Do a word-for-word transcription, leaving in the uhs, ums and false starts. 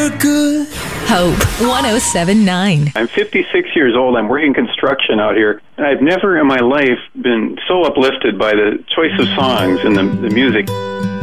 we're good. Hope one oh seven point nine. I'm fifty-six years old. I'm working construction out here. I've never in my life been so uplifted by the choice of songs and the, the music.